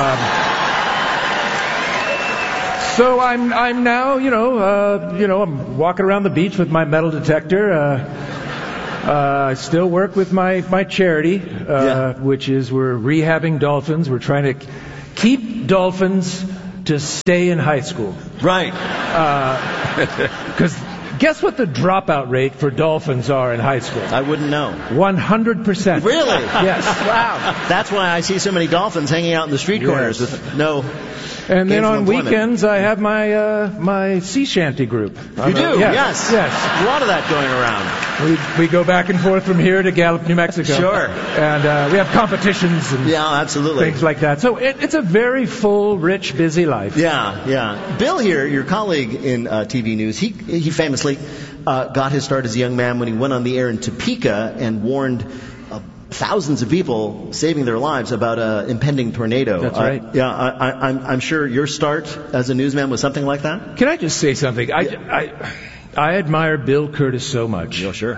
So I'm now, I'm walking around the beach with my metal detector. I still work with my charity, which is we're rehabbing dolphins. We're trying to keep dolphins to stay in high school. Right. Because guess what the dropout rate for dolphins are in high school? I wouldn't know. 100%. Really? Yes. Wow. That's why I see so many dolphins hanging out in the street corners with no. And then on employment. weekends, I have my sea shanty group. You do? Yes. Yes. A lot of that going around. We go back and forth from here to Gallup, New Mexico. Sure. And we have competitions and absolutely. things like that. So it's a very full, rich, busy life. Yeah. Bill here, your colleague in TV news, he famously got his start as a young man when he went on the air in Topeka and warned thousands of people, saving their lives, about an impending tornado. That's right. I'm sure your start as a newsman was something like that? Can I just say something? I admire Bill Curtis so much. Yeah, sure. You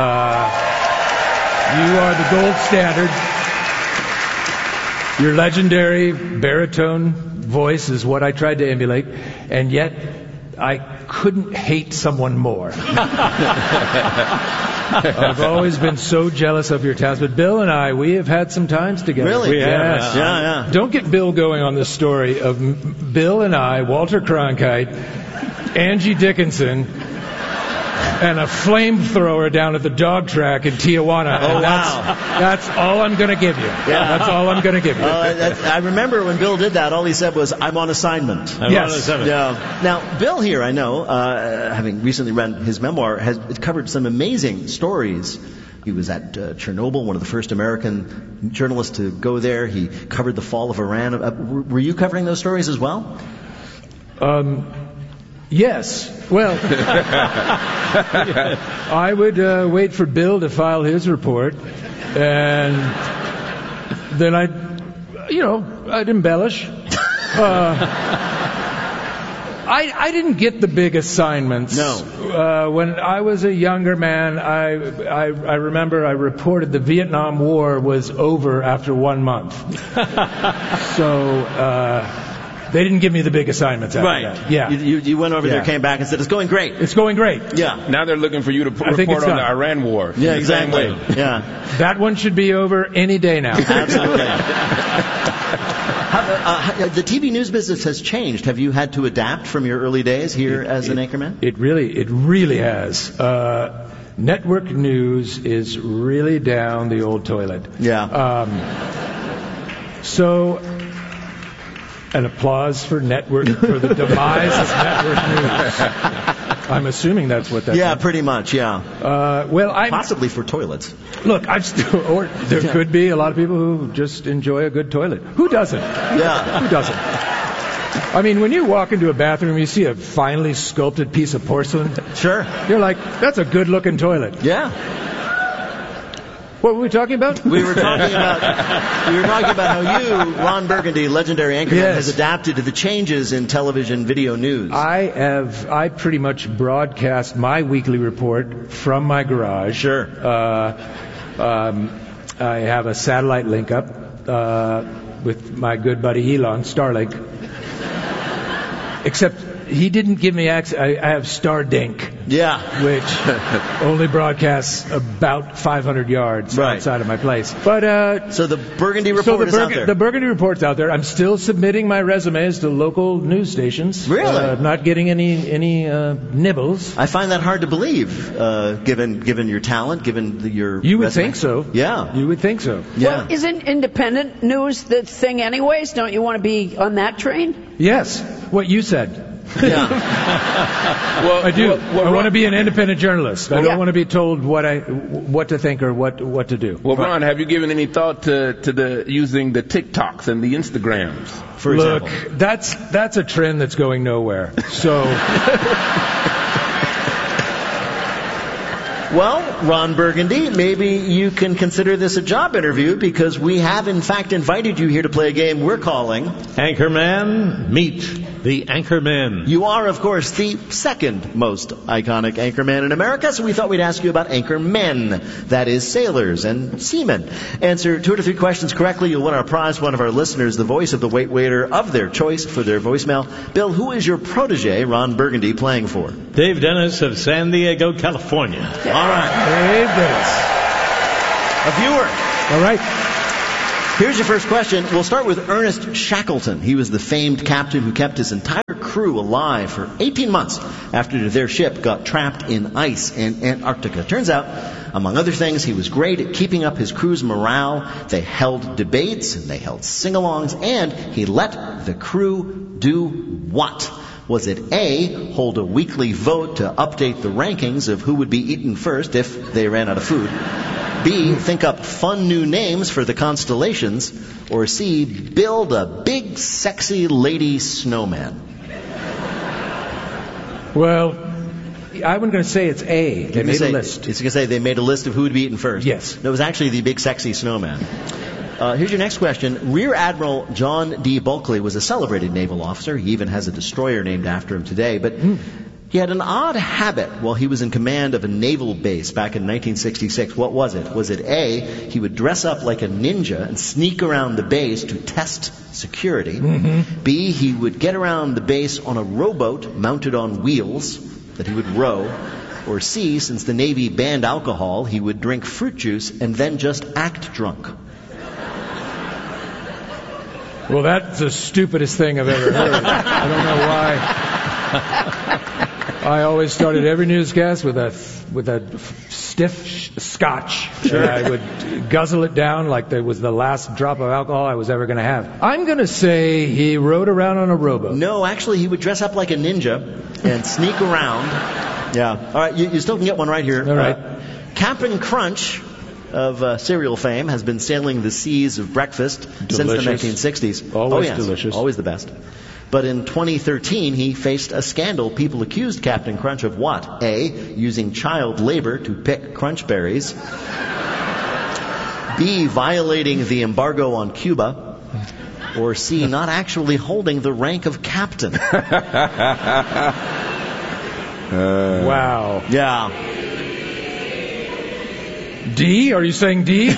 are the gold standard. Your legendary baritone voice is what I tried to emulate, and yet I couldn't hate someone more. I've always been so jealous of your talents, but Bill and we have had some times together. Really? We have. Yes. Yeah. Don't get Bill going on this story of Bill and Walter Cronkite, Angie Dickinson, and a flamethrower down at the dog track in Tijuana. Oh, and that's all I'm going to give you. Yeah. That's all I'm going to give you. I remember when Bill did that, all he said was, I'm on assignment. Yes. Yeah. Now, Bill here, I know, having recently read his memoir, has covered some amazing stories. He was at Chernobyl, one of the first American journalists to go there. He covered the fall of Iran. Were you covering those stories as well? Yes. Well, I would wait for Bill to file his report, and then I'd embellish. I didn't get the big assignments. No. When I was a younger man, I remember I reported the Vietnam War was over after 1 month. So they didn't give me the big assignments after that. Yeah. You went over there, came back, and said, it's going great. It's going great. Yeah. Now they're looking for you to report on the Iran war. Yeah, exactly. Yeah. That one should be over any day now. Absolutely. The TV news business has changed. Have you had to adapt from your early days here as an anchorman? It really has. Network news is really down the old toilet. Yeah. So, an applause for the demise of network news. I'm assuming that's what that Yeah, means. pretty much, yeah. Possibly for toilets. Look, there could be a lot of people who just enjoy a good toilet. Who doesn't? Yeah. Who doesn't? I mean, when you walk into a bathroom, you see a finely sculpted piece of porcelain. Sure. You're like, that's a good-looking toilet. Yeah. What were we talking about? We were talking about how you, Ron Burgundy, legendary anchorman, has adapted to the changes in television video news. I pretty much broadcast my weekly report from my garage. Sure. I have a satellite link up with my good buddy Elon, Starlink. Except he didn't give me access. I have Stardink. Yeah. Which only broadcasts about 500 yards outside of my place. But so the Burgundy Report is out there. The Burgundy Report's out there. I'm still submitting my resumes to local news stations. Really? Not getting any nibbles. I find that hard to believe, given your talent, given your You would resume. think so. Yeah. You would think so. Yeah. Well, isn't independent news the thing anyways? Don't you want to be on that train? Yes. What you said. Yeah. Well, I do. I want to be an independent journalist. I don't want to be told what to think or what to do. Well, Ron, have you given any thought to using the TikToks and the Instagrams? For example. Look, that's a trend that's going nowhere. So. Well, Ron Burgundy, maybe you can consider this a job interview because we have, in fact, invited you here to play a game we're calling Anchorman Meet the Anchorman. You are, of course, the second most iconic anchorman in America, so we thought we'd ask you about anchormen, that is, sailors and seamen. Answer 2 to 3 questions correctly, you'll win our prize. One of our listeners, the voice of the Wait Waiter of their choice for their voicemail. Bill, who is your protege, Ron Burgundy, playing for? Dave Dennis of San Diego, California. All right. Dave Dennis. A viewer. All right. Here's your first question. We'll start with Ernest Shackleton. He was the famed captain who kept his entire crew alive for 18 months after their ship got trapped in ice in Antarctica. Turns out, among other things, he was great at keeping up his crew's morale. They held debates and they held sing-alongs, and he let the crew do what? Was it A, hold a weekly vote to update the rankings of who would be eaten first if they ran out of food? B, think up fun new names for the constellations? Or C, build a big, sexy lady snowman? Well, I'm going to say it's A. They made a list. It's going to say they made a list of who would be eaten first. Yes. No, it was actually the big, sexy snowman. Here's your next question. Rear Admiral John D. Bulkley was a celebrated naval officer. He even has a destroyer named after him today. But he had an odd habit while he was in command of a naval base back in 1966. What was it? Was it A, he would dress up like a ninja and sneak around the base to test security? Mm-hmm. B, he would get around the base on a rowboat mounted on wheels that he would row? Or C, since the Navy banned alcohol, he would drink fruit juice and then just act drunk? Well, that's the stupidest thing I've ever heard. I don't know why. I always started every newscast with a stiff scotch. Sure. And I would guzzle it down like it was the last drop of alcohol I was ever going to have. I'm going to say he rode around on a rowboat. No, actually, he would dress up like a ninja and sneak around. Yeah. All right, you still can get one right here. All right. Captain Crunch of cereal fame has been sailing the seas of breakfast since the 1960s. Always delicious. Always the best. But in 2013, he faced a scandal. People accused Captain Crunch of what? A, using child labor to pick crunch berries. B, violating the embargo on Cuba. Or C, not actually holding the rank of captain. Wow. Yeah. D? Are you saying D?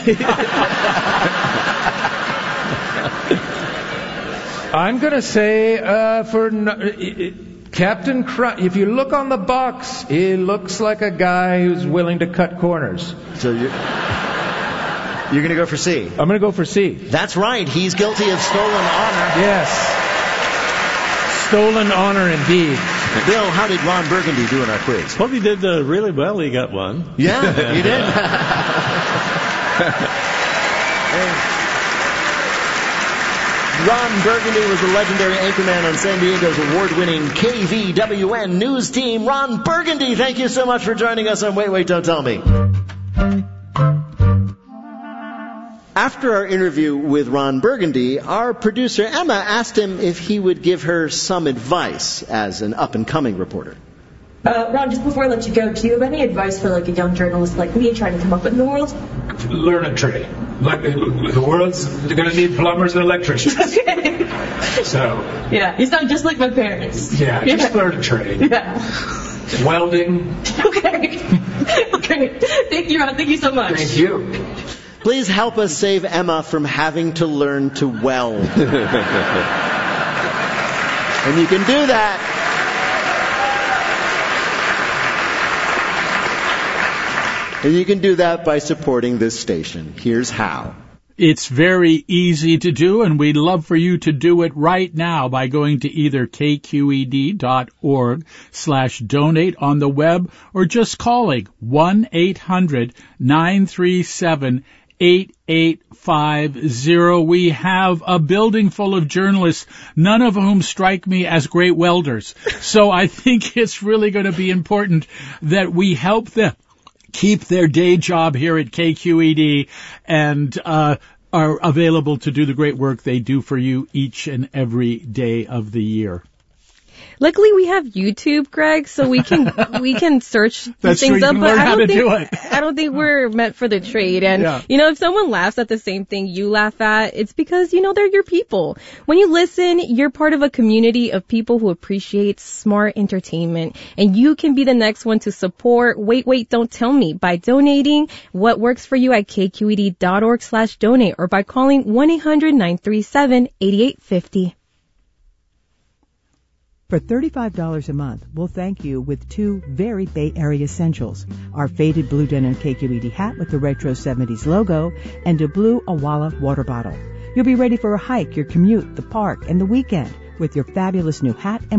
I'm going to say Captain Crunch. If you look on the box, he looks like a guy who's willing to cut corners. So you're going to go for C? I'm going to go for C. That's right. He's guilty of stolen honor. Yes. Stolen honor indeed. Bill, how did Ron Burgundy do in our quiz? Well, he did really well. He got one. Yeah, you did. Ron Burgundy was the legendary anchorman on San Diego's award-winning KVWN news team. Ron Burgundy, thank you so much for joining us on Wait, Wait, Don't Tell Me. After our interview with Ron Burgundy, our producer Emma asked him if he would give her some advice as an up-and-coming reporter. Ron, just before I let you go, do you have any advice for a young journalist like me trying to come up in the world? Learn a trade. The world's going to need plumbers and electricians. Okay. So. Yeah, you sound just like my parents. Yeah, just learn a trade. Yeah. Welding. Okay. Okay. Thank you, Ron. Thank you so much. Thank you. Please help us save Emma from having to learn to weld. And you can do that And you can do that by supporting this station. Here's how. It's very easy to do, and we'd love for you to do it right now by going to either kqed.org/donate on the web or just calling 1-800-937-8850. We have a building full of journalists, none of whom strike me as great welders. So I think it's really going to be important that we help them keep their day job here at KQED and are available to do the great work they do for you each and every day of the year. Luckily, we have YouTube, Greg, so we can search That's things true. up. You can But learn how to do it. I don't think we're meant for the trade. And if someone laughs at the same thing you laugh at, it's because they're your people. When you listen, you're part of a community of people who appreciate smart entertainment, and you can be the next one to support Wait, Don't Tell Me by donating what works for you at kqed.org/donate or by calling 1-800-937-8850. For $35 a month, we'll thank you with 2 very Bay Area essentials. Our faded blue denim KQED hat with the retro 70s logo and a blue Awala water bottle. You'll be ready for a hike, your commute, the park, and the weekend with your fabulous new hat and